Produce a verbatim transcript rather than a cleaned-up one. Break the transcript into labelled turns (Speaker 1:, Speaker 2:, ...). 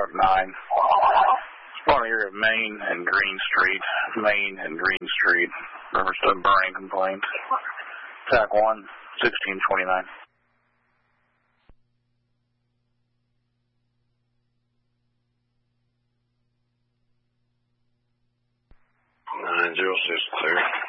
Speaker 1: nine. Spawn area of Main and Green Street. Main and Green Street. Riverstone burning complaint. Attack one, sixteen twenty-nine.
Speaker 2: nine zero six clear.